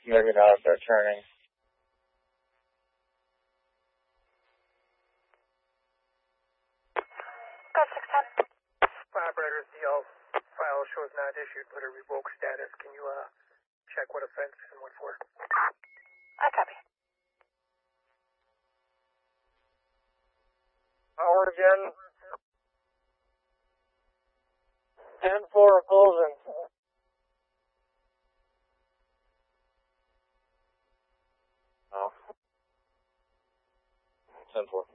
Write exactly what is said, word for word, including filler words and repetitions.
Maybe not if they're turning. Go six ten. Operator, D L file shows not issued, but a revoked status. Can you uh check what offense and what for? I copy. Power again. ten four closing. Oh. ten four.